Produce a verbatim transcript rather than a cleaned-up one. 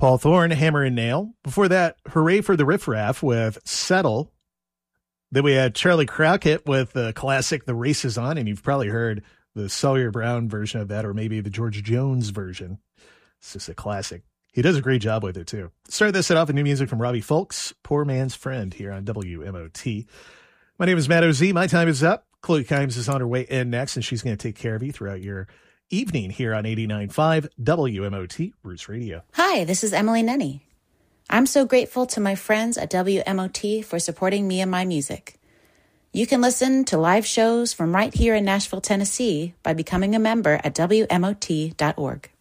Paul Thorne, Hammer and Nail. Before that, Hooray for the Riff Raff with Settle. Then we had Charlie Crockett with the classic The Race Is On, and you've probably heard the Sawyer Brown version of that, or maybe the George Jones version. It's just a classic. He does a great job with it, too. Started this set off with new music from Robbie Fulks, Poor Man's Friend, here on W M O T. My name is Matt O Z. My time is up. Chloe Kimes is on her way in next, and she's going to take care of you throughout your evening here on eighty-nine point five W M O T Roots Radio. Hi, this is Emily Nenny. I'm so grateful to my friends at W M O T for supporting me and my music. You can listen to live shows from right here in Nashville, Tennessee by becoming a member at W M O T dot org.